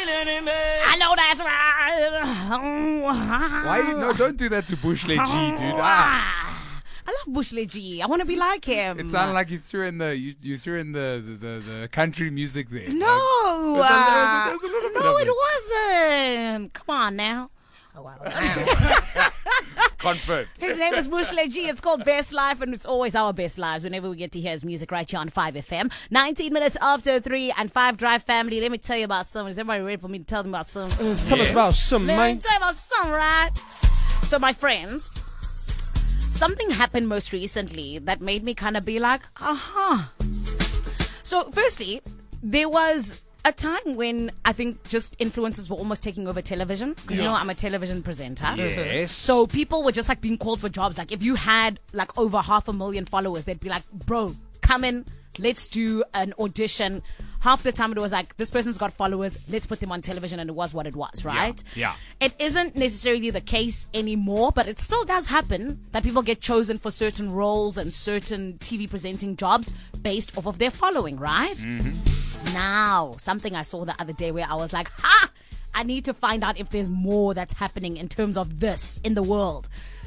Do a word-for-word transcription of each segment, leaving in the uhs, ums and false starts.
I know that's right. Why? No, don't do that to Bushley G, dude. Ah. I love Bushley G. I want to be like him. It sounded like you threw in the you, you threw in the, the, the, the country music there. No, Like, uh, there's a, there's a little bit no, of it wasn't. Come on now. Oh, wow. Confirmed. His name is Bushley G. It's called Best Life, and it's always our best lives whenever we get to hear his music right here on five F M. nineteen minutes after three and five Drive family. Let me tell you about some. Is everybody ready for me to tell them about some? Mm, tell yes. us about some, Let man. me tell you about some, right? So, my friends, something happened most recently that made me kind of be like, uh-huh. So, firstly, there was a time when I think just influencers were almost taking over television. Because, yes. you know, I'm a television presenter. Yes. So people were just like being called for jobs. Like if you had like over half a million followers, they'd be like, bro, come in, let's do an audition. Half the time it was like, this person's got followers, let's put them on television, and it was what it was, right? Yeah. yeah. It isn't necessarily the case anymore, but it still does happen that people get chosen for certain roles and certain T V presenting jobs based off of their following, right? Mm-hmm. Now, something I saw the other day where I was like, ha! I need to find out if there's more that's happening in terms of this in the world.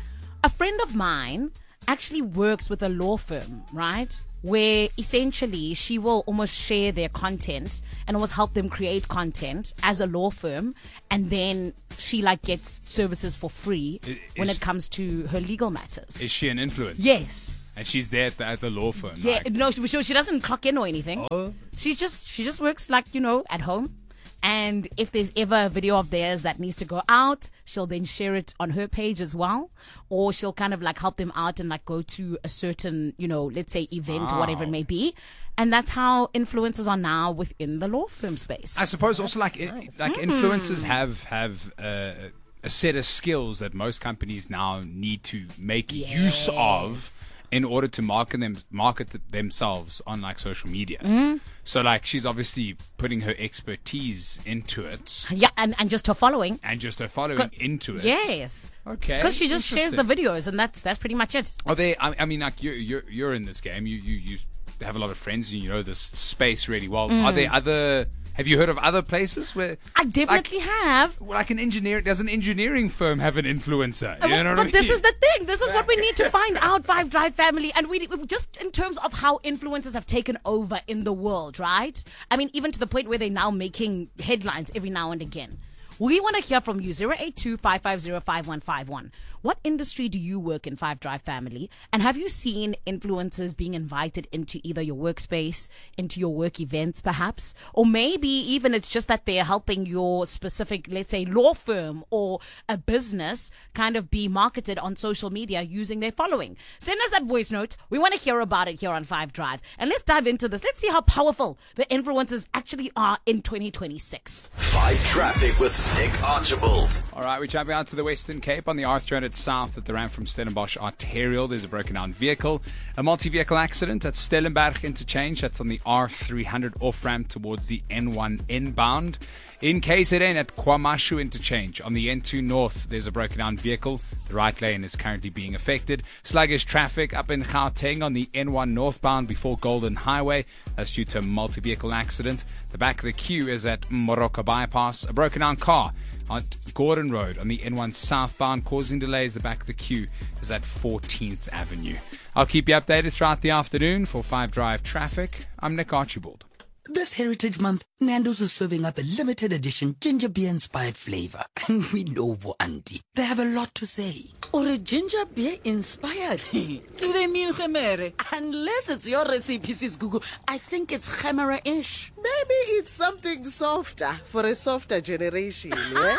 A friend of mine actually works with a law firm, right? Where essentially she will almost share their content and almost help them create content as a law firm, and then she like gets services for free is, when it comes to her legal matters. Is she an influencer? Yes. And she's there at the, at the law firm. Yeah, like. no, she, she doesn't clock in or anything. Oh. She just she just works like, you know, at home. And if there's ever a video of theirs that needs to go out, she'll then share it on her page as well. Or she'll kind of like help them out and like go to a certain, you know, let's say event wow. or whatever it may be. And that's how influencers are now within the law firm space. I suppose also like nice. like mm. influencers have have uh, a set of skills that most companies now need to make yes. use of in order to market them market themselves on like social media. Mm. So like she's obviously putting her expertise into it. Yeah, and, and just her following. And just her following into it. Yes. Okay. Because she just shares the videos, and that's that's pretty much it. Are they? I, I mean, like you're, you're you're in this game. You you you have a lot of friends, and you know this space really well. Mm. Are there other? Have you heard of other places where I definitely like, have? Like an engineer, does an engineering firm have an influencer? You uh, know but what I mean? this is the thing. This is what we need to find out, Five Drive family, and we just in terms of how influencers have taken over in the world, right? I mean, even to the point where they're now making headlines every now and again. We want to hear from you, zero eight two, five five zero, five one five one. What industry do you work in, Five Drive family? And have you seen influencers being invited into either your workspace, into your work events perhaps? Or maybe even it's just that they're helping your specific, let's say, law firm or a business kind of be marketed on social media using their following. Send us that voice note. We want to hear about it here on five Drive. And let's dive into this. Let's see how powerful the influencers actually are in twenty twenty-six. five Traffic with Nick Archibald. All right, we're jumping out to the Western Cape on the R three hundred South at the ramp from Stellenbosch Arterial. There's a broken down vehicle. A multi-vehicle accident at Stellenberg Interchange. That's on the R three hundred off-ramp towards the N one inbound. In K Z N at Kwamashu Interchange on the N two North, there's a broken down vehicle. The right lane is currently being affected. Sluggish traffic up in Gauteng on the N one northbound before Golden Highway. That's due to a multi-vehicle accident. The back of the queue is at Morocco Bypass. A broken down car on Gordon Road on the N one southbound causing delays. The back of the queue is at fourteenth Avenue. I'll keep you updated throughout the afternoon for five Drive Traffic. I'm Nick Archibald. This Heritage Month, Nando's is serving up a limited edition ginger beer inspired flavor. And we know what, Auntie. They have a lot to say. Or a ginger beer inspired? Do they mean Gemere? Unless it's your recipe, Sis Gugu, I think it's Gemere-ish. Maybe it's something softer for a softer generation, yeah?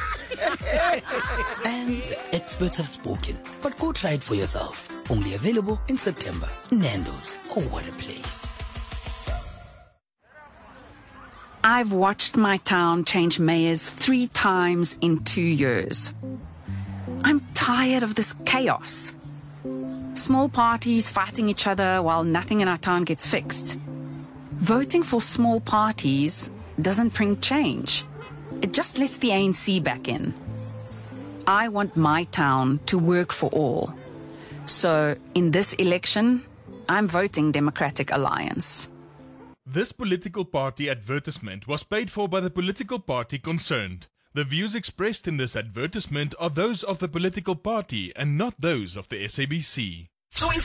And the experts have spoken. But go try it for yourself. Only available in September. Nando's. Oh, what a place. I've watched my town change mayors three times in two years. I'm tired of this chaos. Small parties fighting each other while nothing in our town gets fixed. Voting for small parties doesn't bring change. It just lets the A N C back in. I want my town to work for all. So in this election, I'm voting Democratic Alliance. This political party advertisement was paid for by the political party concerned. The views expressed in this advertisement are those of the political party and not those of the S A B C. So